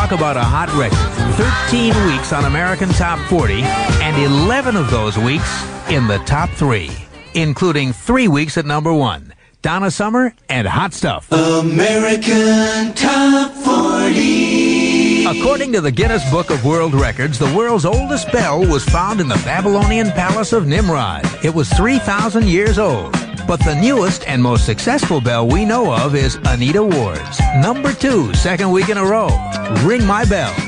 talk about a hot record. 13 weeks on American Top 40, and 11 of those weeks in the top 3, including 3 weeks at number 1. Donna Summer and Hot Stuff. American Top 40. According to the Guinness Book of World Records, the world's oldest bell was found in the Babylonian palace of Nimrod. It was 3,000 years old. But the newest and most successful bell we know of is Anita Ward's. Number 2, second week in a row. Ring My Bell.